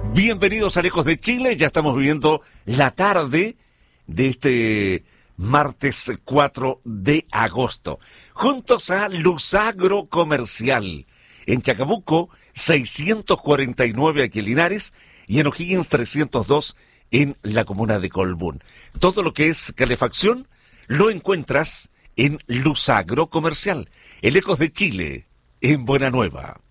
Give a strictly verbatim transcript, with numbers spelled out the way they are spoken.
Bienvenidos a Ecos de Chile, ya estamos viviendo la tarde de este martes cuatro de agosto, juntos a Luzagro Comercial, en Chacabuco seiscientos cuarenta y nueve aquí en Linares y en O'Higgins trescientos dos en la comuna de Colbún. Todo lo que es calefacción lo encuentras en Luzagro Comercial, el Ecos de Chile, en Buena Nueva.